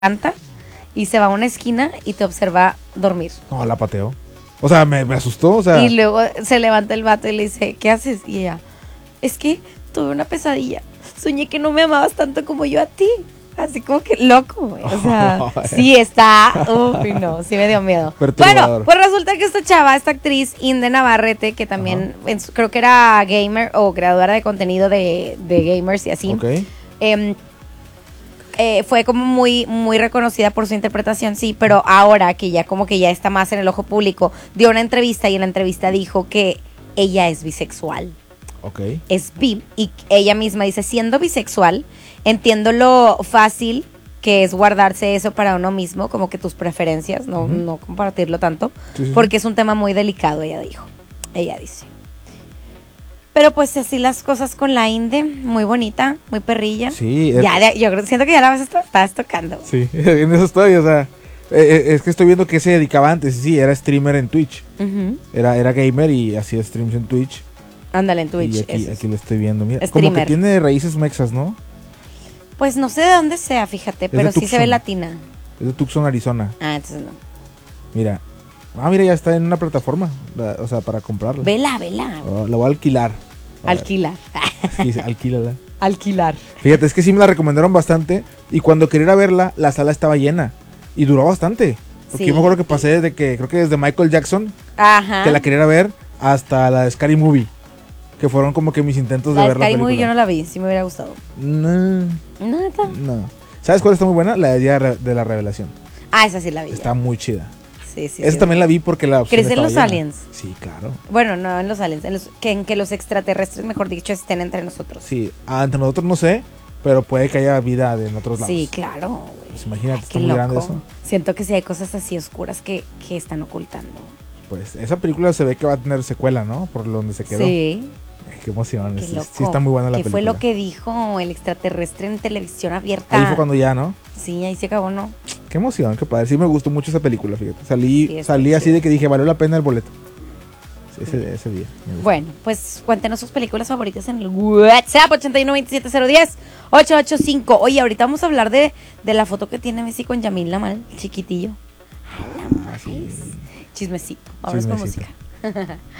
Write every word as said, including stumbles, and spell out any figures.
levanta y se va a una esquina y te observa dormir. No, la pateó. O sea, me, me asustó, o sea. Y luego se levanta el vato y le dice, ¿qué haces? Y ella, es que tuve una pesadilla. Soñé que no me amabas tanto como yo a ti. Así como que loco, güey. O sea, oh, sí está. Uy, no, sí me dio miedo. Bueno, pues resulta que esta chava, esta actriz, Inde Navarrete, que también en su, creo que era gamer o creadora de contenido de, de gamers y así. Okay. Eh, eh, fue como muy, muy reconocida por su interpretación, sí, pero ahora que ya como que ya está más en el ojo público, dio una entrevista y en la entrevista dijo que ella es bisexual. Okay. Es bi, y ella misma dice, siendo bisexual, entiendo lo fácil que es guardarse eso para uno mismo, como que tus preferencias, no, uh-huh. no compartirlo tanto, sí, sí, porque sí. es un tema muy delicado, ella dijo, ella dice. Pero pues así las cosas con la Inde, muy bonita, muy perrilla. Sí. Ya, ya, yo siento que ya la vas a estás tocando. Sí, en eso estoy, o sea, eh, es que estoy viendo que se dedicaba antes, sí, era streamer en Twitch, uh-huh. era, era gamer y hacía streams en Twitch. Ándale, en Twitch. Y aquí, aquí lo estoy viendo, mira, streamer. Como que tiene raíces mexas, ¿no? Pues no sé de dónde sea, fíjate, es pero sí se ve latina. Es de Tucson, Arizona. Ah, entonces no. Mira. Ah, mira, ya está en una plataforma, la, o sea, para comprarla. Vela, vela. Oh, la voy a alquilar. A alquilar. Sí, alquílala. Alquilar. Fíjate, es que sí me la recomendaron bastante y cuando quería ir a verla, la sala estaba llena y duró bastante. Porque sí. Yo me acuerdo que pasé desde que, creo que desde Michael Jackson, ajá. que la quería ir a ver, hasta la de Scary Movie. Que fueron como que mis intentos la de ver la película. La Scary Movie yo no la vi, sí me hubiera gustado. No. Nada. No. ¿Sabes cuál está muy buena? La de Día de la Revelación. Ah, esa sí la vi. Está ya. muy chida. Sí, sí. Esa sí, también sí. la vi porque la opción ¿Crees en los llena. aliens? Sí, claro. Bueno, no en los aliens, en, los, que, en que los extraterrestres, mejor dicho, estén entre nosotros. Sí, ah, entre nosotros no sé, pero puede que haya vida en otros lados. Sí, claro. Pues imagínate, ay, está muy grande eso. Siento que sí hay cosas así oscuras que, que están ocultando. Pues esa película se ve que va a tener secuela, ¿no? Por donde se quedó. Sí. Ay, qué emoción. Qué sí, loco. Sí está muy buena la ¿Qué película. fue lo que dijo el extraterrestre en televisión abierta? Ahí fue cuando ya, ¿no? Sí, ahí se acabó, ¿no? Qué emoción, qué padre. Sí me gustó mucho esa película, fíjate. Salí, sí, salí así chido. De que dije, valió la pena el boleto. Sí, ese, sí. ese día. Bueno, pues cuéntenos sus películas favoritas en el WhatsApp ochenta y uno veintisiete cero diez ocho ocho cinco. Oye, ahorita vamos a hablar de, de la foto que tiene Messi con Yamil Lamal, chiquitillo. Ah, sí. Chismecito. Vamos con música.